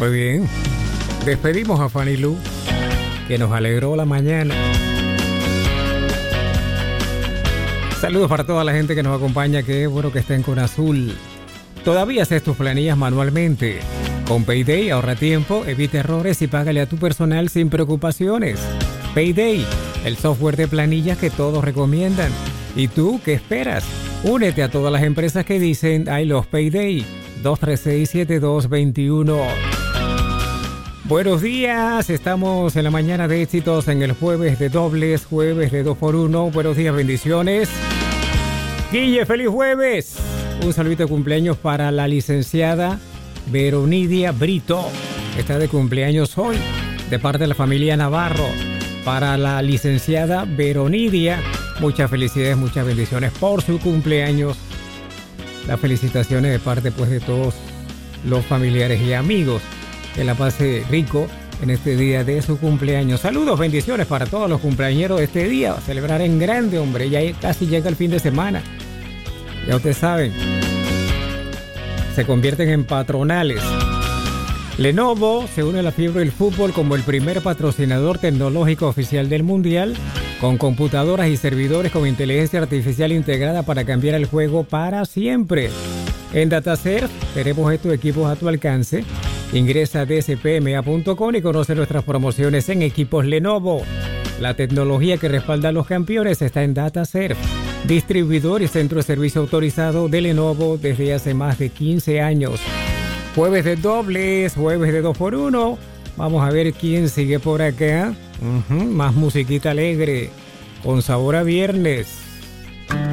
Muy bien. Despedimos a Fanny Lu, que nos alegró la mañana. Saludos para toda la gente que nos acompaña, que es bueno que estén con Azul. Todavía haces tus planillas manualmente. Con Payday ahorra tiempo, evita errores y págale a tu personal sin preocupaciones. Payday, el software de planillas que todos recomiendan. ¿Y tú qué esperas? Únete a todas las empresas que dicen I love Payday. 236-7221. Buenos días, estamos en la mañana de éxitos en el jueves de dobles, jueves de 2x1. Buenos días, bendiciones. Guille, feliz jueves. Un saludito de cumpleaños para la licenciada Veronidia Brito. Está de cumpleaños hoy, de parte de la familia Navarro. Para la licenciada Veronidia, muchas felicidades, muchas bendiciones por su cumpleaños. Las felicitaciones de parte pues de todos los familiares y amigos. Que la pase rico en este día de su cumpleaños. Saludos, bendiciones para todos los cumpleañeros de este día. Celebrar en grande, hombre. Ya casi llega el fin de semana. Ya ustedes saben. Se convierten en patronales. Lenovo se une a la fiebre del fútbol como el primer patrocinador tecnológico oficial del Mundial, con computadoras y servidores con inteligencia artificial integrada para cambiar el juego para siempre. En DataServe tenemos estos equipos a tu alcance. Ingresa a dspma.com y conoce nuestras promociones en equipos Lenovo. La tecnología que respalda a los campeones está en DataServe, distribuidor y centro de servicio autorizado de Lenovo desde hace más de 15 años. Jueves de dobles, jueves de 2x1. Vamos a ver quién sigue por acá. Más musiquita alegre, con sabor a viernes.